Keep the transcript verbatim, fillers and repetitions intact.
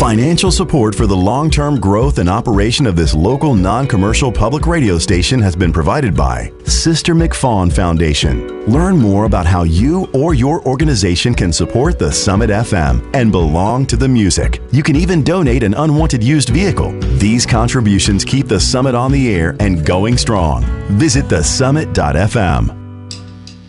Financial support for the long-term growth and operation of this local non-commercial public radio station has been provided by Sister McFawn Foundation. Learn more about how you or your organization can support the Summit F M and belong to the music. You can even donate an unwanted used vehicle. These contributions keep the Summit on the air and going strong. Visit the summit dot f m.